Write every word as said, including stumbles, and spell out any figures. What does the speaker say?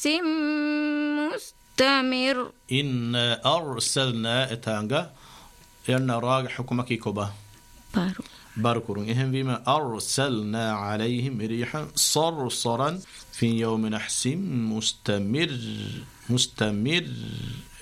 مستمر. إن أرسلنا إتانجا إن راج حكمك كوبا بارو باركورون إهم بما أرسلنا عليهم ريحا صرصرا في يوم نحس مستمر مستمر